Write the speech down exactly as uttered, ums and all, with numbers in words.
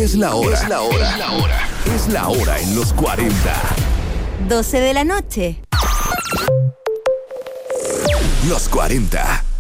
Es la hora. Es la hora. Es la hora. Es la hora en los cuarenta. doce de la noche. Los cuarenta.